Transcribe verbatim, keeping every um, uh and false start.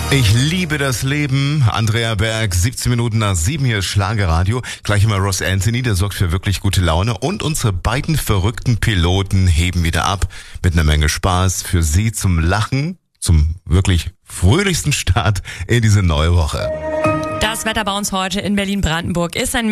Ich liebe das Leben. Andrea Berg, siebzehn Minuten nach sieben, hier ist Schlagerradio. Gleich mal Ross Anthony, der sorgt für wirklich gute Laune. Und unsere beiden verrückten Piloten heben wieder ab mit einer Menge Spaß für Sie zum Lachen, zum wirklich fröhlichsten Start in diese neue Woche. Das Wetter bei uns heute in Berlin-Brandenburg ist ein